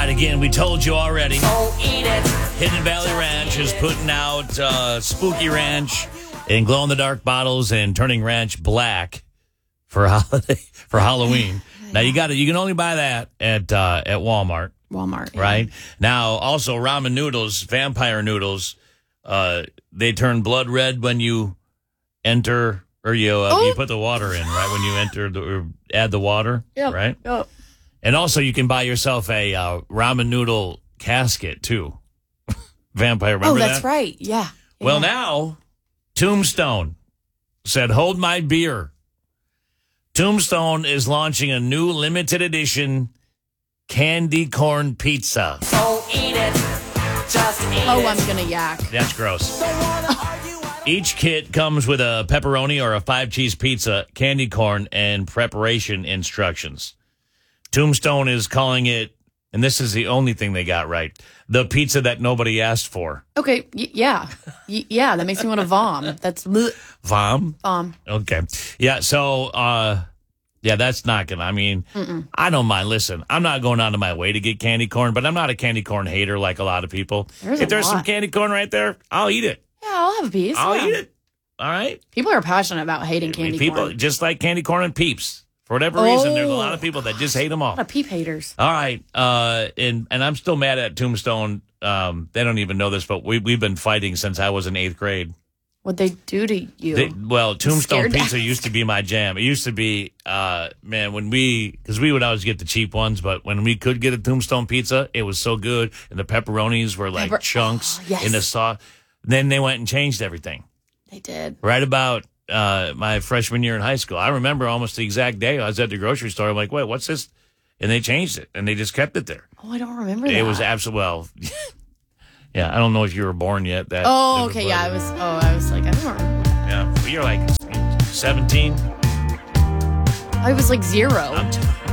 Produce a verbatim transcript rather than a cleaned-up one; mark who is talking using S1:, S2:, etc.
S1: right, again, we told you already.
S2: Oh, eat it.
S1: Hidden Valley Ranch is putting out uh, Spooky Ranch in glow-in-the-dark bottles and turning ranch black for holiday for Halloween. Yeah. Now you got it. You can only buy that at uh, at Walmart.
S3: Walmart, yeah.
S1: Right? Now, also ramen noodles, vampire noodles. Uh, they turn blood red when you enter, or you uh,
S3: oh.
S1: you put the water in, right? When you enter the, or add the water,
S3: yep.
S1: right?
S3: Yep.
S1: And also, you can buy yourself a uh, ramen noodle casket too. Vampire, remember
S3: that? Oh, that's
S1: that?
S3: right. Yeah.
S1: Well,
S3: yeah.
S1: now Tombstone said, "Hold my beer." Tombstone is launching a new limited edition candy corn pizza.
S2: So eat it. Just eat
S3: oh,
S2: it.
S3: I'm going to yak.
S1: That's gross. Each kit comes with a pepperoni or a five-cheese pizza, candy corn, and preparation instructions. Tombstone is calling it, and this is the only thing they got right, the pizza that nobody asked for.
S3: Okay, y- yeah. Y- yeah, that makes me want to vom. That's... bleh.
S1: Vom?
S3: Vom.
S1: Okay. Yeah, so, uh, yeah, that's not going to, I mean, Mm-mm. I don't mind. Listen, I'm not going out of my way to get candy corn, but I'm not a candy corn hater like a lot of people.
S3: There's
S1: if there's
S3: lot.
S1: some candy corn right there, I'll eat it.
S3: Yeah, I'll have a piece.
S1: I'll
S3: yeah.
S1: eat it. All right?
S3: People are passionate about hating candy
S1: I mean, people,
S3: corn.
S1: just like candy corn and Peeps. For whatever
S3: oh.
S1: reason, there's a lot of people that just hate them all.
S3: A lot of peep haters.
S1: All right. Uh, and, and I'm still mad at Tombstone. Um, they don't even know this, but we, we've been fighting since I was in eighth grade.
S3: What'd they do to you?
S1: They, well, Tombstone
S3: Scared
S1: pizza
S3: to-
S1: used to be my jam. It used to be, uh, man, when we, because we would always get the cheap ones, but when we could get a Tombstone pizza, it was so good. And the pepperonis were like
S3: Pepper-
S1: chunks
S3: oh, yes.
S1: in the sauce. Then they went and changed everything.
S3: They did.
S1: Right about uh, my freshman year in high school. I remember almost the exact day I was at the grocery store. I'm like, wait, what's this? And they changed it, and they just kept it there.
S3: Oh, I don't remember that.
S1: It was absolutely, well, yeah, I don't know if you were born yet. That
S3: Oh,
S1: that
S3: okay,
S1: was-
S3: yeah, I was, oh, I was like, I don't remember.
S1: Yeah, but you're like seventeen.
S3: I was like zero.
S1: I'm t-